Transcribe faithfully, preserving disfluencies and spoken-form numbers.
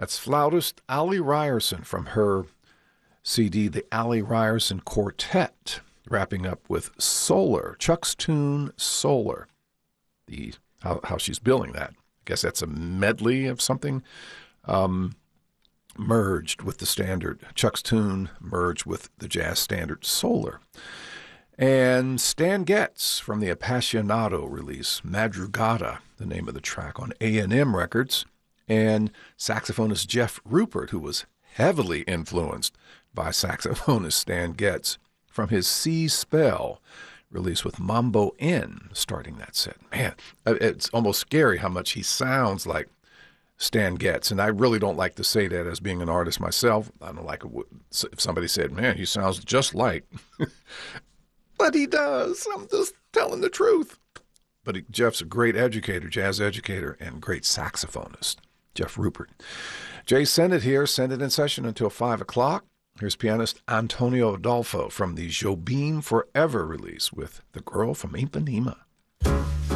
That's flautist Allie Ryerson from her C D, The Allie Ryerson Quartet, wrapping up with Solar, Chuck's tune Solar, the how, how she's billing that. I guess that's a medley of something um, merged with the standard. Chuck's tune merged with the jazz standard Solar. And Stan Getz from the Appassionato release, Madrugada, the name of the track on A and M Records, and saxophonist Jeff Rupert, who was heavily influenced by saxophonist Stan Getz, from his Sea Spell release with Mambo N, starting that set. Man, it's almost scary how much he sounds like Stan Getz, and I really don't like to say that as being an artist myself. I don't like it if somebody said, man, he sounds just like... But he does. I'm just telling the truth. But he, Jeff's a great educator, jazz educator, and great saxophonist, Jeff Rupert. Jay Sennett here, Sennett in session until five o'clock. Here's pianist Antonio Adolfo from the Jobim Forever release with The Girl from Ipanema.